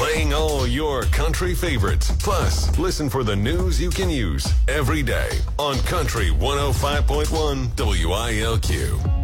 Playing all your country favorites. Plus, listen for the news you can use every day on Country 105.1 WILQ.